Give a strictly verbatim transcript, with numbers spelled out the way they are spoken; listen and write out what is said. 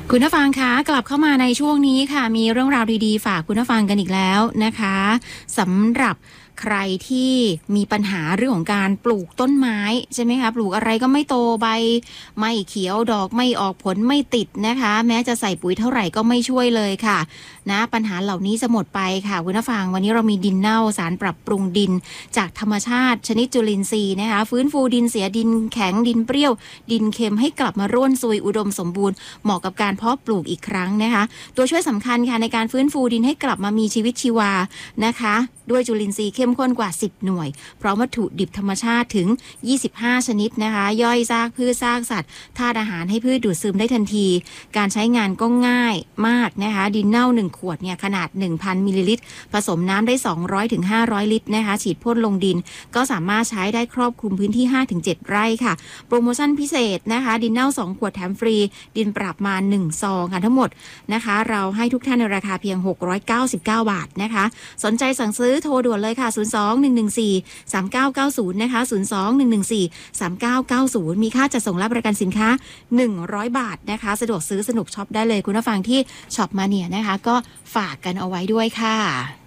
คุณผู้ฟังคะกลับเข้ามาในช่วงนี้ค่ะมีเรื่องราวดีๆฝากคุณผู้ฟังกันอีกแล้วนะคะสำหรับใครที่มีปัญหาเรื่องของการปลูกต้นไม้ใช่ไหมคะปลูกอะไรก็ไม่โตใบไม่เขียวดอกไม่ออกผลไม่ติดนะคะแม้จะใส่ปุ๋ยเท่าไหร่ก็ไม่ช่วยเลยค่ะนะปัญหาเหล่านี้จะหมดไปค่ะคุณผู้ฟังวันนี้เรามีดินเน่าสารปรับปรุงดินจากธรรมชาติชนิดจุลินทรีย์นะคะฟื้นฟูดินเสียดินแข็งดินเปรี้ยวดินเค็มให้กลับมาร่วนซุยอุดมสมบูรณ์เหมาะกับการเพาะปลูกอีกครั้งนะคะตัวช่วยสำคัญค่ะในการฟื้นฟูดินให้กลับมามีชีวิตชีวานะคะด้วยจุลินทรีย์เข้มข้นกว่าสิบหน่วยพร้อมวัตถุดิบธรรมชาติถึงยี่สิบห้าชนิดนะคะย่อยซากพืชซากสัตว์ธาตุอาหารให้พืชดูดซึมได้ทันทีการใช้งานก็ง่ายมากนะคะดินเน่าหนึ่งขวดเนี่ยขนาด หนึ่งพัน มิลลิลิตรผสมน้ำได้สองร้อยถึงห้าร้อยลิตรนะคะฉีดพ่นลงดินก็สามารถใช้ได้ครอบคลุมพื้นที่ ห้าถึงเจ็ด ไร่ค่ะโปรโมชั่นพิเศษนะคะดินเน่าสองขวดแถมฟรีดินปรับมาหนึ่งซองค่ะทั้งหมดนะคะเราให้ทุกท่านในราคาเพียงหกร้อยเก้าสิบเก้าบาทนะคะสนใจสั่งซื้อโทรด่วนเลยค่ะศูนย์ สอง หนึ่ง หนึ่ง สี่ สาม เก้า เก้า ศูนย์นะคะศูนย์ สอง หนึ่ง หนึ่ง สี่ สาม เก้า เก้า ศูนย์มีค่าจัดส่งและบริการสินค้าหนึ่งร้อยบาทนะคะสะดวกซื้อสนุกช็อปได้เลยคุณผู้ฟังที่ช็อปมาเนี่ยนะคะก็ฝากกันเอาไว้ด้วยค่ะ